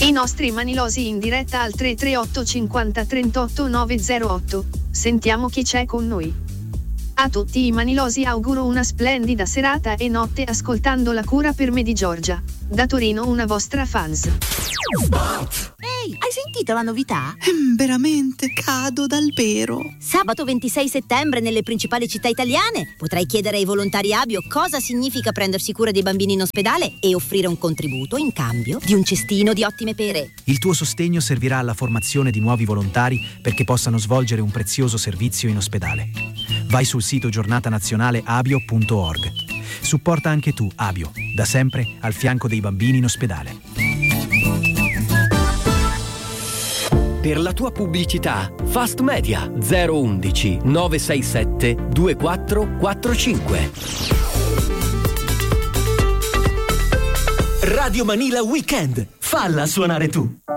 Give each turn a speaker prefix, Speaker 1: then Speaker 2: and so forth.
Speaker 1: I nostri manilosi in diretta al 338 50 38 908. Sentiamo chi c'è con noi. A tutti i manilosi auguro una splendida serata e notte ascoltando La cura per me di Giorgia. Da Torino una vostra fans.
Speaker 2: Ehi, hai sentito la novità?
Speaker 3: Veramente cado dal pero.
Speaker 2: Sabato 26 settembre nelle principali città italiane potrai chiedere ai volontari Abio cosa significa prendersi cura dei bambini in ospedale e offrire un contributo in cambio di un cestino di ottime pere.
Speaker 4: Il tuo sostegno servirà alla formazione di nuovi volontari perché possano svolgere un prezioso servizio in ospedale. Vai sul sito giornatanazionaleabio.org. Supporta anche tu Abio, da sempre al fianco dei bambini in ospedale.
Speaker 5: Per la tua pubblicità, Fast Media 011 967 2445.
Speaker 6: Radio Manila Weekend. Falla suonare tu.